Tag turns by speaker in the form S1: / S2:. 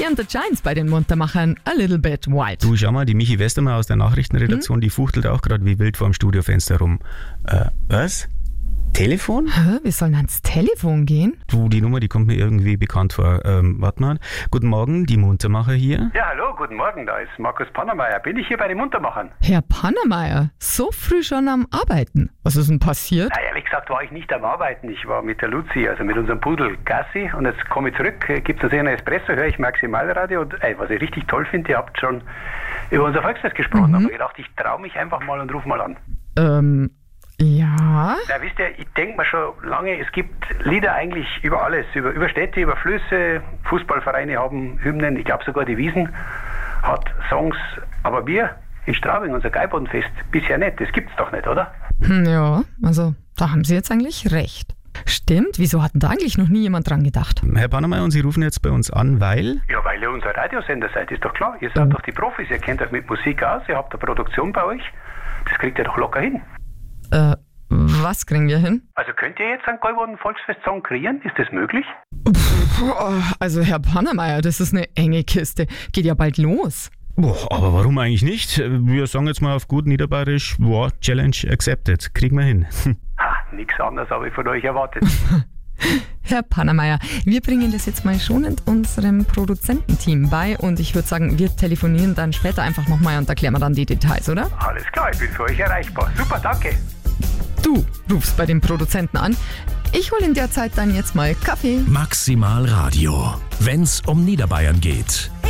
S1: Michi und der Giants bei den Muntermachern a little bit wild.
S2: Du, schau mal, die Michi Westermeier aus der Nachrichtenredaktion, die fuchtelt auch gerade wie wild vor dem Studiofenster rum. Was? Telefon?
S1: Hä? Wir sollen ans Telefon gehen?
S2: Du, die Nummer, die kommt mir irgendwie bekannt vor. Warte mal. Guten Morgen, die Muntermacher hier.
S3: Ja, hallo, guten Morgen, da ist Markus Pannermeier. Bin ich hier bei den Muntermachern?
S1: Herr Pannermeier, so früh schon am Arbeiten. Was ist denn passiert?
S3: Na, ehrlich gesagt war ich nicht am Arbeiten. Ich war mit der Luzi, also mit unserem Pudel Gassi. Und jetzt komme ich zurück, gibt es einen Espresso, höre ich Maximalradio. Und was ich richtig toll finde, ihr habt schon über unser Volksfest gesprochen. Da habe ich gedacht, ich traue mich einfach mal und rufe mal an.
S1: Ja?
S3: Ja, wisst ihr, ich denke mir schon lange, es gibt Lieder eigentlich über alles, über Städte, über Flüsse, Fußballvereine haben Hymnen, ich glaube sogar die Wiesn hat Songs, aber wir in Straubing, unser Geibodenfest, bisher nicht, das gibt's doch nicht, oder?
S1: Ja, also da haben Sie jetzt eigentlich recht. Stimmt, wieso hat denn da eigentlich noch nie jemand dran gedacht?
S2: Herr Pannermeier, und Sie rufen jetzt bei uns an, weil?
S3: Ja, weil ihr unser Radiosender seid, ist doch klar, ihr seid doch die Profis, ihr kennt euch mit Musik aus, ihr habt eine Produktion bei euch, das kriegt ihr doch locker hin.
S1: Was kriegen wir hin?
S3: Also könnt ihr jetzt einen Gäuboden-Volksfest-Song kreieren? Ist das möglich?
S1: Also Herr Pannermeier, das ist eine enge Kiste. Geht ja bald los.
S2: Boah, aber warum eigentlich nicht? Wir sagen jetzt mal auf gut Niederbayerisch, Challenge accepted. Kriegen wir hin.
S3: Ha, nichts anderes habe ich von euch erwartet.
S1: Herr Pannermeier, wir bringen das jetzt mal schonend unserem Produzententeam bei und ich würde sagen, wir telefonieren dann später einfach nochmal und erklären wir dann die Details, oder?
S3: Alles klar, ich bin für euch erreichbar. Super, danke.
S1: Du rufst bei dem Produzenten an. Ich hole in der Zeit dann jetzt mal Kaffee.
S4: Maximalradio, wenn's um Niederbayern geht.